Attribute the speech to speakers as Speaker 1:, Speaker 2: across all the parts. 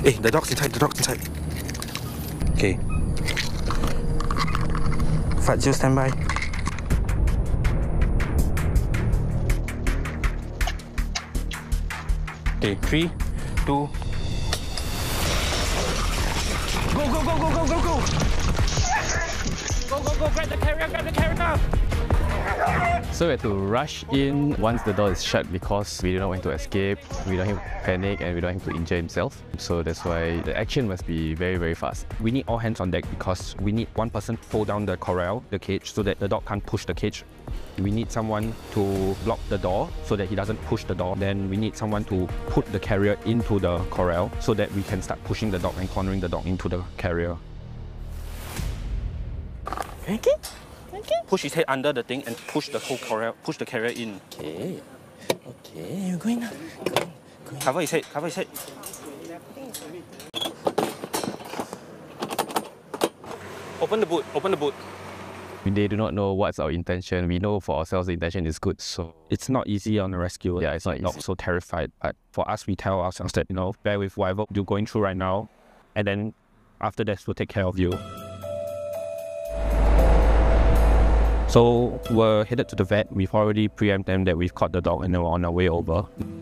Speaker 1: Hey, the dog's inside, the dog's inside. Okay. Fat Jill, stand by. Okay, 3, 2. Go, go, go, go, go, go, go! Go, go, go, grab the carrier now!
Speaker 2: So we had to rush in once the door is shut because we do not want to escape, we don't want him to panic, and we don't want him to injure himself. So that's why the action must be very, very fast. We need all hands on deck because we need one person to pull down the corral, the cage, so that the dog can't push the cage. We need someone to block the door so that he doesn't push the door. Then we need someone to put the carrier into the corral so that we can start pushing the dog and cornering the dog into the carrier.
Speaker 1: Okay. Okay. Push his head under the thing and push the whole corral, push the carrier in.
Speaker 3: Okay. Okay, you're going now. Go.
Speaker 1: Cover his head, cover his head. Open the boot, open the boot.
Speaker 2: They do not know what's our intention. We know for ourselves the intention is good, so
Speaker 1: it's not easy on a rescue.
Speaker 2: Yeah, it's not so terrified. But for us, we tell ourselves that, bear with whatever you're going through right now, and then after that, we'll take care of you. So we're headed to the vet. We've already preempted them that we've caught the dog and we're on our way over.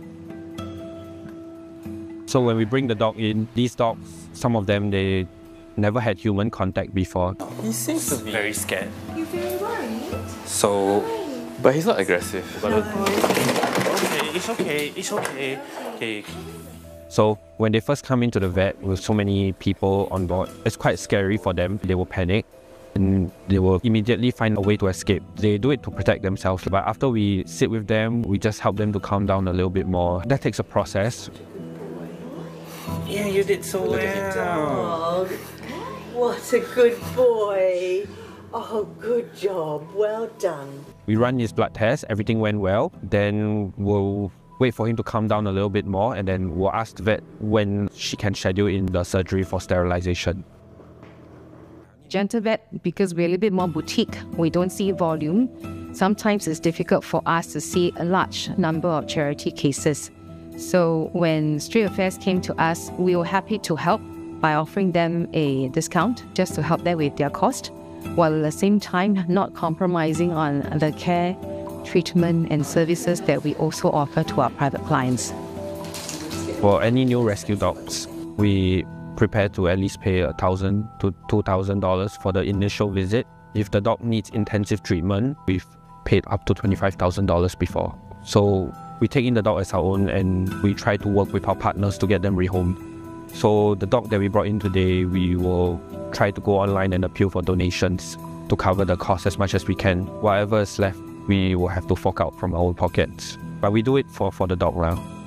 Speaker 2: So when we bring the dog in, these dogs, some of them, they never had human contact before.
Speaker 3: He seems to be
Speaker 1: very scared.
Speaker 4: You're very worried?
Speaker 1: So,
Speaker 3: but he's not aggressive.
Speaker 1: okay, it's okay, it's okay. Okay.
Speaker 2: So when they first come into the vet with so many people on board, it's quite scary for them. They will panic and they will immediately find a way to escape. They do it to protect themselves, but after we sit with them, we just help them to calm down a little bit more. That takes a process.
Speaker 1: Yeah, you did so well.
Speaker 4: Dog. What a good boy. Oh, good job. Well done.
Speaker 2: We run his blood test, everything went well. Then we'll wait for him to calm down a little bit more, and then we'll ask the vet when she can schedule in the surgery for sterilization.
Speaker 5: Gentle Vet, because we're a little bit more boutique, we don't see volume. Sometimes it's difficult for us to see a large number of charity cases. So when Street Affairs came to us, we were happy to help by offering them a discount just to help them with their cost, while at the same time not compromising on the care, treatment and services that we also offer to our private clients.
Speaker 2: For any new rescue dogs, we prepare to at least pay $1,000 to $2,000 for the initial visit. If the dog needs intensive treatment, we've paid up to $25,000 before. So we take in the dog as our own and we try to work with our partners to get them rehomed. So the dog that we brought in today, we will try to go online and appeal for donations to cover the cost as much as we can. Whatever is left, we will have to fork out from our own pockets. But we do it for the dog now.